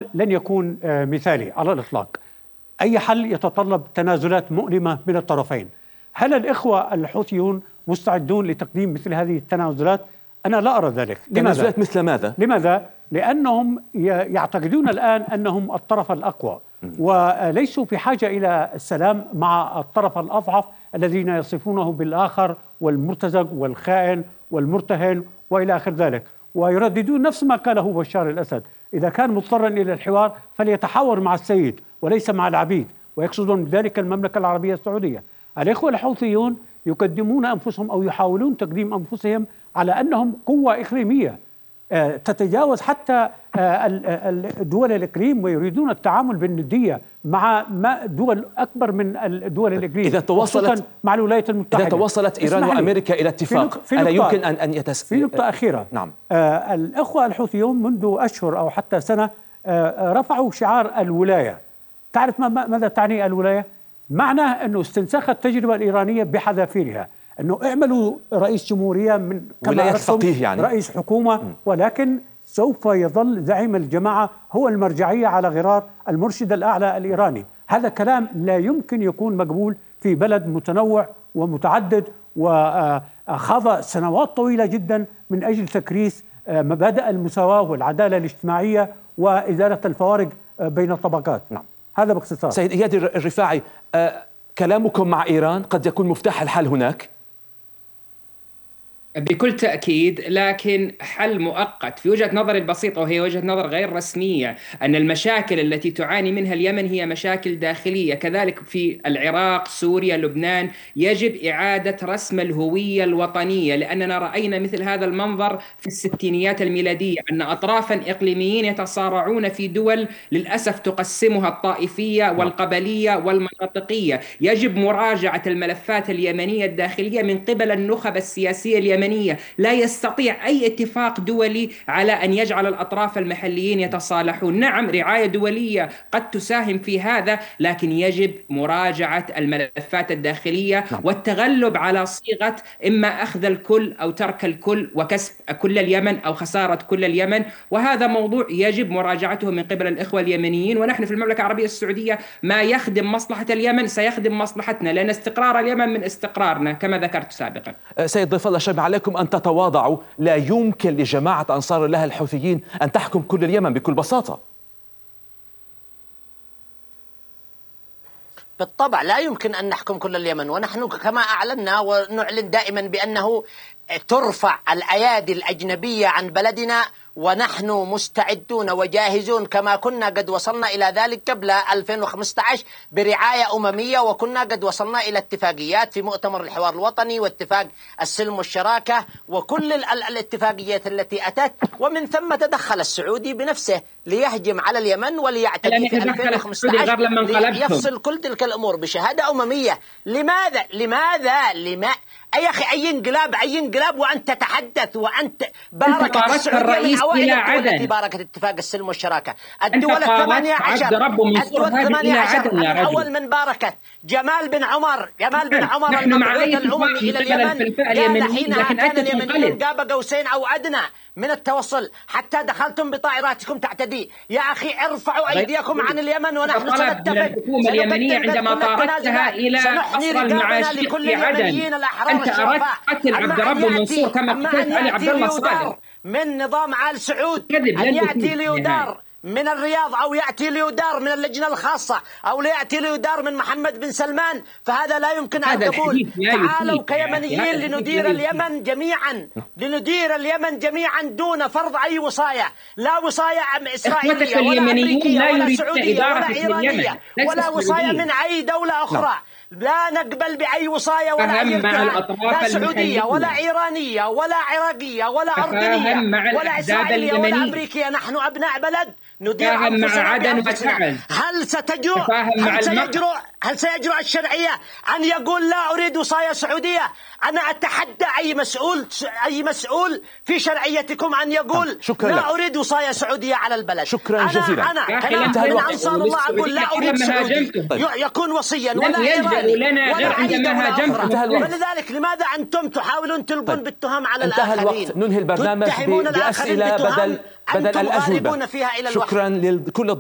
لن يكون مثالي على الإطلاق. أي حل يتطلب تنازلات مؤلمة من الطرفين. هل الإخوة الحوثيون مستعدون لتقديم مثل هذه التنازلات؟ أنا لا أرى ذلك. تنازلات مثل ماذا؟ لماذا؟ لأنهم يعتقدون الآن أنهم الطرف الأقوى وليسوا في حاجة إلى السلام مع الطرف الأضعف الذين يصفونه بالآخر والمرتزق والخائن والمرتهن وإلى آخر ذلك، ويرددون نفس ما قاله بشار الأسد: إذا كان مضطرا إلى الحوار فليتحاور مع السيد وليس مع العبيد، ويقصدون بذلك المملكة العربية السعودية. الإخوة الحوثيون يقدمون أنفسهم أو يحاولون تقديم أنفسهم على أنهم قوة إقليمية تتجاوز حتى دول الإقليم، ويريدون التعامل بالندية مع دول أكبر من الدول الإقليم، إذا تواصلت مع الولايات المتحدة. إذا توصلت إيران وأمريكا إلى اتفاق ألا يمكن أن في نقطة أخيرة. نعم. الأخوة الحوثيون منذ أشهر أو حتى سنة رفعوا شعار الولاية. تعرف ماذا تعني الولاية؟ معناه أنه استنساخ التجربة الإيرانية بحذافيرها، أنه اعملوا رئيس جمهورية من ولاية فقيه يعني رئيس حكومة، ولكن سوف يظل زعيم الجماعة هو المرجعية على غرار المرشد الأعلى الإيراني. هذا كلام لا يمكن يكون مقبول في بلد متنوع ومتعدد وخاض سنوات طويلة جدا من أجل تكريس مبادئ المساواة والعدالة الاجتماعية وإزالة الفوارق بين الطبقات. نعم. هذا باختصار. سيد إياد الرفاعي، كلامكم مع إيران قد يكون مفتاح الحل هناك؟ بكل تأكيد، لكن حل مؤقت في وجهة نظري البسيطة، وهي وجهة نظر غير رسمية، أن المشاكل التي تعاني منها اليمن هي مشاكل داخلية. كذلك في العراق، سوريا، لبنان، يجب إعادة رسم الهوية الوطنية، لأننا رأينا مثل هذا المنظر في الستينيات الميلادية، أن أطرافا إقليميين يتصارعون في دول للأسف تقسمها الطائفية والقبلية والمناطقية. يجب مراجعة الملفات اليمنية الداخلية من قبل النخب السياسية اليمنية. لا يستطيع أي اتفاق دولي على أن يجعل الأطراف المحليين يتصالحون. نعم، رعاية دولية قد تساهم في هذا، لكن يجب مراجعة الملفات الداخلية والتغلب على صيغة إما أخذ الكل أو ترك الكل وكسب كل اليمن أو خسارة كل اليمن. وهذا موضوع يجب مراجعته من قبل الإخوة اليمنيين. ونحن في المملكة العربية السعودية ما يخدم مصلحة اليمن سيخدم مصلحتنا، لأن استقرار اليمن من استقرارنا كما ذكرت سابقا. سيد ضيف الله الشربي، عليكم أن تتواضعوا. لا يمكن لجماعة أنصار الله الحوثيين أن تحكم كل اليمن بكل بساطة. بالطبع لا يمكن أن نحكم كل اليمن، ونحن كما أعلنا ونعلن دائما بأنه ترفع الأيادي الأجنبية عن بلدنا، ونحن مستعدون وجاهزون كما كنا قد وصلنا إلى ذلك قبل 2015 برعاية أممية، وكنا قد وصلنا إلى اتفاقيات في مؤتمر الحوار الوطني واتفاق السلم والشراكة وكل الاتفاقيات التي أتت. ومن ثم تدخل السعودي بنفسه ليهجم على اليمن وليعتدي في 2015 ليفصل كل تلك الأمور بشهادة أممية. لماذا يا أخي أي انقلاب وأنت تتحدث وأنت باركت السعودية من أوائل الدول التي باركت اتفاق السلم والشراكة. الدول 18 أول من باركت جمال بن عمر المبعوث الأممي إلى اليمن قال حينها كان اليمنيون قاب قوسين أو أدنى من التوصل، حتى دخلتم بطائراتكم تعتدي. يا أخي ارفعوا أيديكم عن اليمن ونحن سنتفق. الحكومة اليمنية عندما طردتها إلى قصر المعاشي في عدن. أنت أردت قتل عبد رب منصور كما قتلت علي عبد الله صالح من نظام آل سعود أن يأتي ليدار من الرياض أو يأتي ليدار من اللجنة الخاصة أو يأتي ليدار من محمد بن سلمان، فهذا لا يمكن أن تقول. تعالوا كيمنيين لندير اليمن جميعا دون فرض أي وصاية، لا وصاية إسرائيلية ولا أمريكية ولا سعودية ولا إيرانية ولا وصاية من أي دولة أخرى. لا نقبل بأي وصاية ولا أي لا سعودية ولا إيرانية ولا عراقية ولا أردنية ولا إسرائيلية ولا أمريكية. نحن أبناء بلد ندير أنفسنا بأنفسنا. هل سيجرؤ الشرعية أن يقول لا أريد وصاية سعودية؟ أنا أتحدى أي مسؤول في شرعيتكم أن يقول لا أريد وصاية سعودية على البلد. شكرا جزيلا. أنا من أنصار الله أقول لا أريد سعودي يكون وصيا ولا إيراني ولا أي دولة أخرى. ولذلك لماذا أنتم تحاولون تلقون بالتهم على الآخرين؟ انتهى الوقت. ننهي البرنامج بأسئلة بدل الأجوبة. فيها إلى شكرا لكل